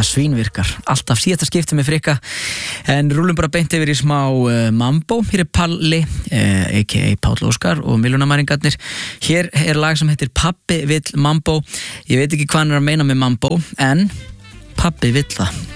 þetta svínvirkar. Alltaf síðasta skipti með Frikka. En rúlum bara beint yfir í smá mambo. Hér Palli, a.k.a. Páll Óskar og milljónamæringarnir. Hér lag sem heitir Pabbi vill mambo. Ég veit ekki hvað hann að meina með mambo, en Pabbi vill það.